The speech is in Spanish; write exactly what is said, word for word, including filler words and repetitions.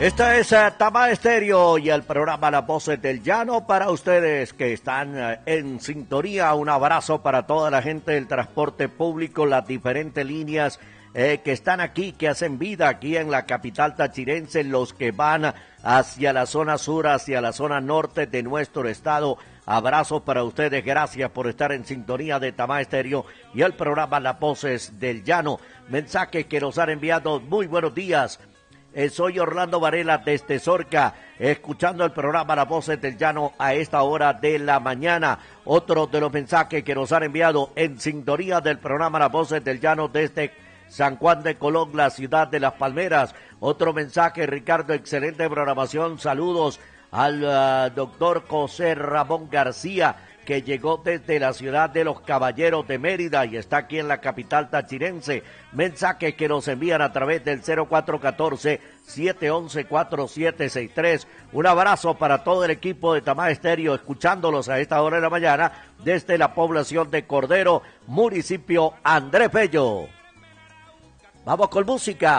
Esta es uh, Tama Estéreo y el programa Las Voces del Llano para ustedes que están uh, en sintonía. Un abrazo para toda la gente del transporte público, las diferentes líneas eh, que están aquí, que hacen vida aquí en la capital tachirense, los que van hacia la zona sur, hacia la zona norte de nuestro estado. Abrazos para ustedes, gracias por estar en sintonía de Tama Estéreo y el programa Las Voces del Llano. Mensajes que nos han enviado, muy buenos días. Eh, soy Orlando Varela desde Zorca, escuchando el programa Las Voces del Llano a esta hora de la mañana. Otro de los mensajes que nos han enviado en sintonía del programa Las Voces del Llano desde San Juan de Colón, la ciudad de Las Palmeras. Otro mensaje, Ricardo, excelente programación. Saludos al uh, doctor José Ramón García, que llegó desde la ciudad de Los Caballeros de Mérida y está aquí en la capital tachirense. Mensajes que nos envían a través del cero cuatro uno cuatro, siete uno uno, cuatro siete seis tres. Un abrazo para todo el equipo de Tama Estéreo, escuchándolos a esta hora de la mañana desde la población de Cordero, municipio Andrés Bello. Vamos con música.